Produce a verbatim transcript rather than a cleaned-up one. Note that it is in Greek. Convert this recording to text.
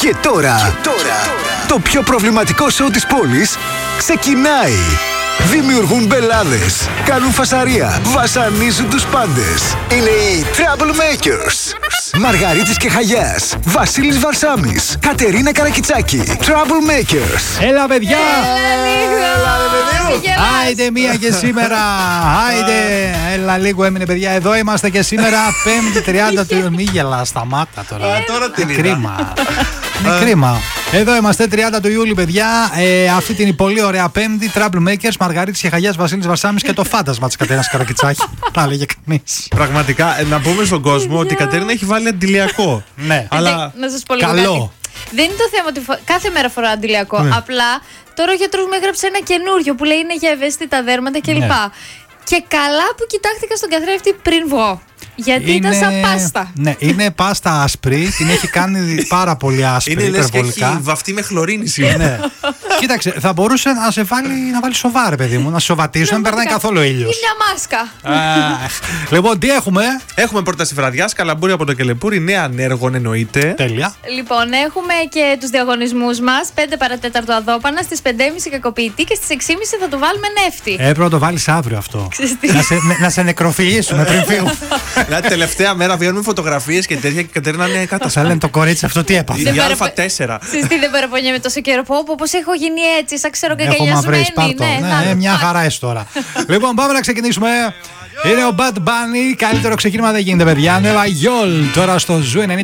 Και τώρα, και τώρα, το πιο προβληματικό σοου της πόλης ξεκινάει. Δημιουργούν μπελάδες, κάνουν φασαρία, βασανίζουν τους πάντες. Είναι οι Troublemakers. Μαργαρίτης και Χαγιάς, Βασίλης Βαρσάμης, Κατερίνα Καρακιτσάκη. Troublemakers. Έλα παιδιά! Έλα λίγο! Άιντε μία και σήμερα! Άιντε! Έλα λίγο έμεινε παιδιά, εδώ είμαστε και σήμερα πέμπτη τριάντα του... Μη γελάς, σταμάτα τώρα. Α, τώρα την είδα. Κρίμα. Είναι κρίμα. Εδώ είμαστε τριάντα του Ιούλη, παιδιά. Ε, αυτή την πολύ ωραία Πέμπτη. Troublemakers, Μαργαρίτης και Χαγιάς, Βασίλης Βαρσάμης και το φάντασμα της Κατερίνας Καρακιτσάκη. Τα έλεγε κανείς. Πραγματικά, να πούμε στον κόσμο ότι η Κατερίνα έχει βάλει αντιλιακό. Ναι. Αλλά Να σας πω λίγο καλό. κάτι. Δεν είναι το θέμα ότι φο- κάθε μέρα φοράω αντιλιακό. Ναι. Απλά τώρα ο γιατρός μου έγραψε ένα καινούριο που λέει είναι για ευαίσθητα δέρματα κλπ. Ναι. Και καλά που κοιτάχτηκα στον καθρέφτη πριν βγω. Γιατί ήταν σαν πάστα. Ναι, είναι πάστα άσπρη. Την έχει κάνει πάρα πολύ άσπρη. είναι λες και έχει υπερβολικά. βαφτεί με χλωρίνη σήμερα. Ναι. Κοίταξε, θα μπορούσε να σε βάλει, να βάλει σοβαρά, παιδί μου, να σε σοβατήσει, να μην περνάει καθόλου Ή ήλιο. μια μάσκα. Λοιπόν, τι έχουμε. Έχουμε πρόταση βραδιάς, καλαμπούρι από το Κελεπούρι, νέα ανέργων εννοείται. Τέλεια. Λοιπόν, έχουμε και τους διαγωνισμούς μας. πέντε παρατέταρτο Αδόπανα, στις πέντε και μισή Κακοποιητή και στις έξι και μισή θα το βάλουμε νεύτη. Έπρεπε να το βάλει αύριο αυτό. Ξέρεις τι. να, σε, ναι, να σε νεκροφιλήσουμε πριν φύγουμε. Δηλαδή, τελευταία μέρα βγαίνουμε φωτογραφίες και τέτοια και η Κατερίνα είναι Θα κάτω. λένε το κορίτσι αυτό τι έπαθε. Δεν Η παραπε- Α τέσσερα. Ξέρεις τι, δεν παραπονιέμαι τόσο καιρό. Πω, πω, πως έχω γίνει έτσι, σαν ξέρω Έχω μαυρίσει, καγκελιασμένη. πάρ' το. Ναι, να, μια πάρ' χαρά είσαι τώρα. Λοιπόν, πάμε να ξεκινήσουμε. Είναι ο Bad Bunny. Καλύτερο ξεκίνημα δεν γίνεται, παιδιά. Νέβα Γιόλ τώρα στο Ζου ενενήντα.